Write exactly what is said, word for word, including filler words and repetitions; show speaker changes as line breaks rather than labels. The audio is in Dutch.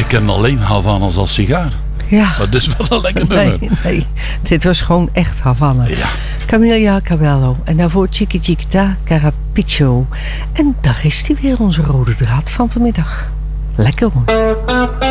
Ik ken alleen Havanas als sigaar.
Ja.
Maar dit is wel een lekker nummer.
Nee, nee. Dit was gewoon echt Havana.
Ja.
Camila Cabello. En daarvoor Chiqui Chiquita Carapiccio. En daar is die weer, onze rode draad van vanmiddag. Lekker hoor.